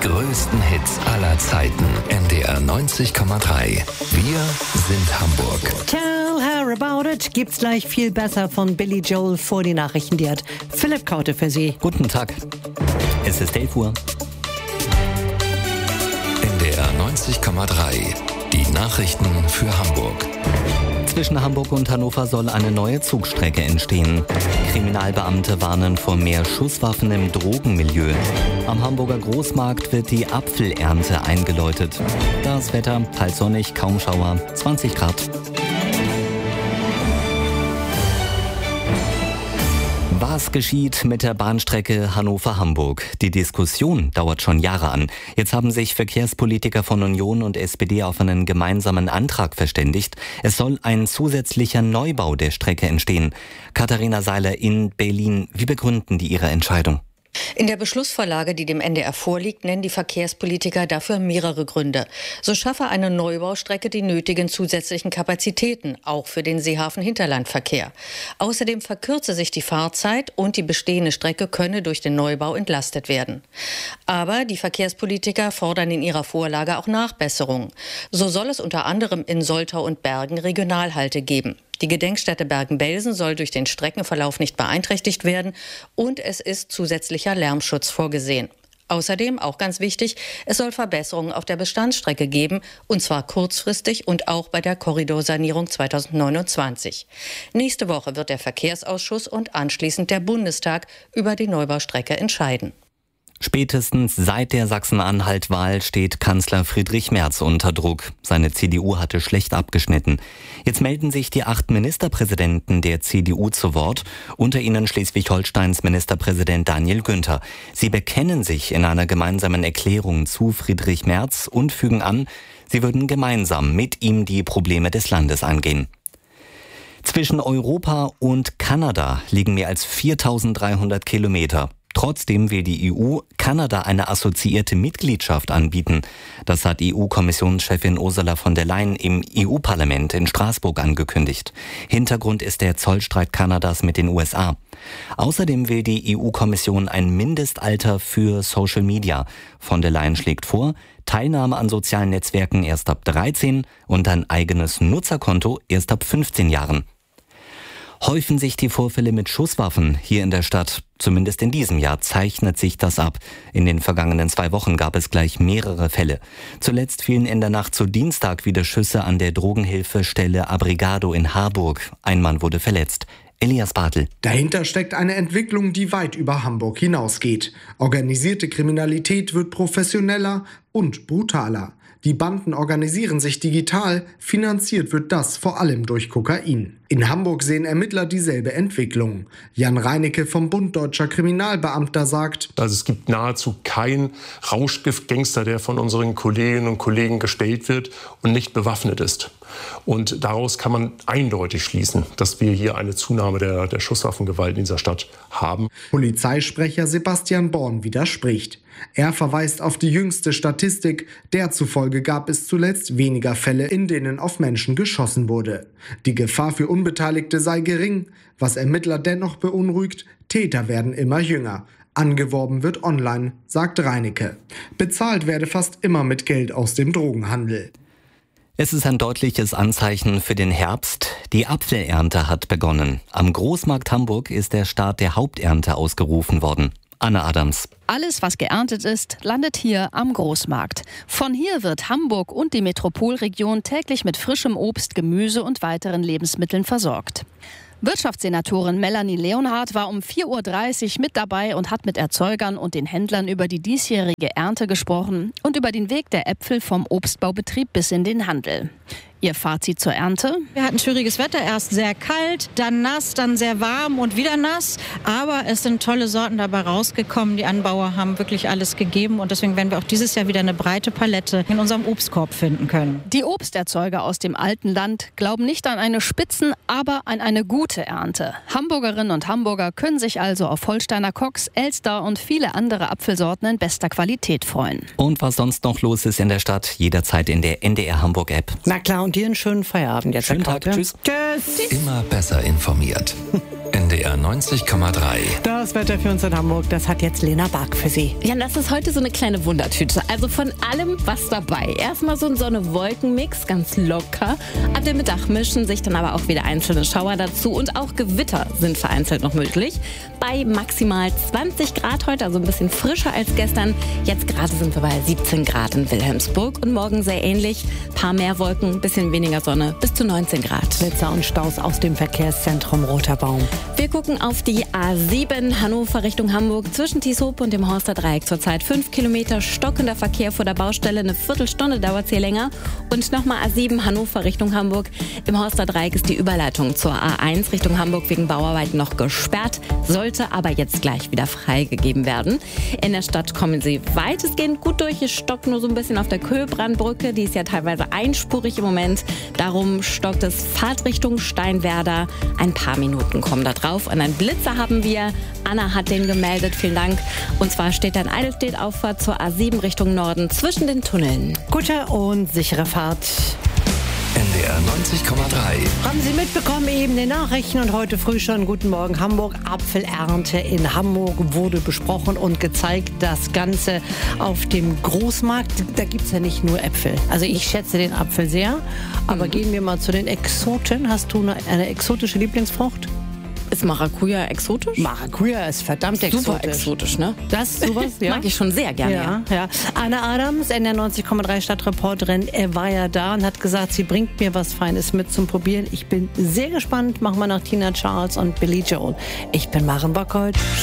größten Hits aller Zeiten. NDR 90,3. Wir sind Hamburg. Tell her about it. Gibt's gleich viel besser von Billy Joel vor die Nachrichten. Die hat Philipp Kaute für Sie. Guten Tag. Es ist 11 Uhr. NDR 90,3. Die Nachrichten für Hamburg. Zwischen Hamburg und Hannover soll eine neue Zugstrecke entstehen. Kriminalbeamte warnen vor mehr Schusswaffen im Drogenmilieu. Am Hamburger Großmarkt wird die Apfelernte eingeläutet. Das Wetter, teils sonnig, kaum Schauer, 20 Grad. Was geschieht mit der Bahnstrecke Hannover-Hamburg? Die Diskussion dauert schon Jahre an. Jetzt haben sich Verkehrspolitiker von Union und SPD auf einen gemeinsamen Antrag verständigt. Es soll ein zusätzlicher Neubau der Strecke entstehen. Katharina Seiler in Berlin. Wie begründen die ihre Entscheidung? In der Beschlussvorlage, die dem NDR vorliegt, nennen die Verkehrspolitiker dafür mehrere Gründe. So schaffe eine Neubaustrecke die nötigen zusätzlichen Kapazitäten, auch für den Seehafen-Hinterlandverkehr. Außerdem verkürze sich die Fahrzeit und die bestehende Strecke könne durch den Neubau entlastet werden. Aber die Verkehrspolitiker fordern in ihrer Vorlage auch Nachbesserungen. So soll es unter anderem in Soltau und Bergen Regionalhalte geben. Die Gedenkstätte Bergen-Belsen soll durch den Streckenverlauf nicht beeinträchtigt werden und es ist zusätzlicher Lärmschutz vorgesehen. Außerdem, auch ganz wichtig, es soll Verbesserungen auf der Bestandsstrecke geben, und zwar kurzfristig und auch bei der Korridorsanierung 2029. Nächste Woche wird der Verkehrsausschuss und anschließend der Bundestag über die Neubaustrecke entscheiden. Spätestens seit der Sachsen-Anhalt-Wahl steht Kanzler Friedrich Merz unter Druck. Seine CDU hatte schlecht abgeschnitten. Jetzt melden sich die 8 Ministerpräsidenten der CDU zu Wort, unter ihnen Schleswig-Holsteins Ministerpräsident Daniel Günther. Sie bekennen sich in einer gemeinsamen Erklärung zu Friedrich Merz und fügen an, sie würden gemeinsam mit ihm die Probleme des Landes angehen. Zwischen Europa und Kanada liegen mehr als 4.300 Kilometer. Trotzdem will die EU Kanada eine assoziierte Mitgliedschaft anbieten. Das hat EU-Kommissionschefin Ursula von der Leyen im EU-Parlament in Straßburg angekündigt. Hintergrund ist der Zollstreit Kanadas mit den USA. Außerdem will die EU-Kommission ein Mindestalter für Social Media. Von der Leyen schlägt vor, Teilnahme an sozialen Netzwerken erst ab 13 und ein eigenes Nutzerkonto erst ab 15 Jahren. Häufen sich die Vorfälle mit Schusswaffen hier in der Stadt. Zumindest in diesem Jahr zeichnet sich das ab. In den vergangenen 2 Wochen gab es gleich mehrere Fälle. Zuletzt fielen in der Nacht zu Dienstag wieder Schüsse an der Drogenhilfestelle Abrigado in Harburg. Ein Mann wurde verletzt. Elias Bartel. Dahinter steckt eine Entwicklung, die weit über Hamburg hinausgeht. Organisierte Kriminalität wird professioneller und brutaler. Die Banden organisieren sich digital, finanziert wird das vor allem durch Kokain. In Hamburg sehen Ermittler dieselbe Entwicklung. Jan Reinecke vom Bund Deutscher Kriminalbeamter sagt: Also es gibt nahezu keinen Rauschgiftgangster, der von unseren Kolleginnen und Kollegen gestellt wird und nicht bewaffnet ist. Und daraus kann man eindeutig schließen, dass wir hier eine Zunahme der Schusswaffengewalt in dieser Stadt haben. Polizeisprecher Sebastian Born widerspricht. Er verweist auf die jüngste Statistik, der zufolge gab es zuletzt weniger Fälle, in denen auf Menschen geschossen wurde. Die Gefahr für Unbeteiligte sei gering, was Ermittler dennoch beunruhigt, Täter werden immer jünger. Angeworben wird online, sagt Reinecke. Bezahlt werde fast immer mit Geld aus dem Drogenhandel. Es ist ein deutliches Anzeichen für den Herbst. Die Apfelernte hat begonnen. Am Großmarkt Hamburg ist der Start der Haupternte ausgerufen worden. Anna Adams. Alles, was geerntet ist, landet hier am Großmarkt. Von hier wird Hamburg und die Metropolregion täglich mit frischem Obst, Gemüse und weiteren Lebensmitteln versorgt. Wirtschaftssenatorin Melanie Leonhardt war um 4.30 Uhr mit dabei und hat mit Erzeugern und den Händlern über die diesjährige Ernte gesprochen und über den Weg der Äpfel vom Obstbaubetrieb bis in den Handel. Ihr Fazit zur Ernte? Wir hatten schwieriges Wetter, erst sehr kalt, dann nass, dann sehr warm und wieder nass. Aber es sind tolle Sorten dabei rausgekommen. Die Anbauer haben wirklich alles gegeben und deswegen werden wir auch dieses Jahr wieder eine breite Palette in unserem Obstkorb finden können. Die Obsterzeuger aus dem alten Land glauben nicht an eine Spitzen-, aber an eine gute Ernte. Hamburgerinnen und Hamburger können sich also auf Holsteiner Koks, Elster und viele andere Apfelsorten in bester Qualität freuen. Und was sonst noch los ist in der Stadt, jederzeit in der NDR Hamburg App. Na klar, und dir einen schönen Feierabend jetzt. Schönen Tag, tschüss. Tschüss. Immer besser informiert. NDR 90,3. Das Wetter für uns in Hamburg, das hat jetzt Lena Bark für Sie. Ja, das ist heute so eine kleine Wundertüte. Also von allem was dabei. Erstmal so ein Sonne-Wolken-Mix, ganz locker. Ab dem Mittag mischen sich dann aber auch wieder einzelne Schauer dazu und auch Gewitter sind vereinzelt noch möglich. Bei maximal 20 Grad heute, also ein bisschen frischer als gestern. Jetzt gerade sind wir bei 17 Grad in Wilhelmsburg und morgen sehr ähnlich. Paar mehr Wolken, bisschen weniger Sonne, bis zu 19 Grad. Blitzer und Staus aus dem Verkehrszentrum Roter Baum. Wir gucken auf die A7 Hannover Richtung Hamburg zwischen Tieshope und dem Horster Dreieck. Zurzeit 5 Kilometer stockender Verkehr vor der Baustelle. Eine Viertelstunde dauert es hier länger. Und nochmal A7 Hannover Richtung Hamburg. Im Horster Dreieck ist die Überleitung zur A1 Richtung Hamburg wegen Bauarbeiten noch gesperrt. Sollte aber jetzt gleich wieder freigegeben werden. In der Stadt kommen Sie weitestgehend gut durch. Es stockt nur so ein bisschen auf der Köhlbrandbrücke. Die ist ja teilweise einspurig im Moment. Darum stockt es Fahrtrichtung Steinwerder. Ein paar Minuten kommen da drauf. Und einen Blitzer haben wir. Anna hat den gemeldet. Vielen Dank. Und zwar steht ein Eidelstedt-Auffahrt zur A7 Richtung Norden zwischen den Tunneln. Gute und sichere Fahrt. NDR 90,3. Haben Sie mitbekommen, eben die Nachrichten und heute früh schon Guten Morgen Hamburg. Apfelernte in Hamburg wurde besprochen und gezeigt. Das Ganze auf dem Großmarkt. Da gibt es ja nicht nur Äpfel. Also ich schätze den Apfel sehr. Aber gehen wir mal zu den Exoten. Hast du eine exotische Lieblingsfrucht? Ist Maracuja exotisch? Maracuja ist verdammt exotisch. Super exotisch, ne? Das sowas, ja. Mag ich schon sehr gerne. Ja. Anna Adams, NDR 90,3 Stadtreporterin, war ja da und hat gesagt, sie bringt mir was Feines mit zum Probieren. Ich bin sehr gespannt. Machen wir nach Tina Charles und Billy Joel. Ich bin Maren Bockhold.